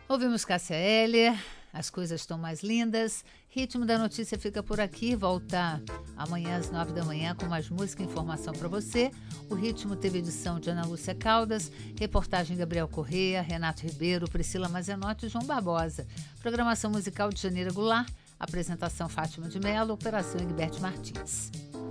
Ouvimos Cássia Eller, As Coisas Estão Mais Lindas. Ritmo da Notícia fica por aqui, volta amanhã às 9 da manhã com mais música e informação para você. O Ritmo teve edição de Ana Lúcia Caldas, reportagem Gabriel Correia, Renato Ribeiro, Priscila Mazenotti e João Barbosa. Programação musical de Janeira Goulart, apresentação Fátima de Mello, operação Egberto Martins.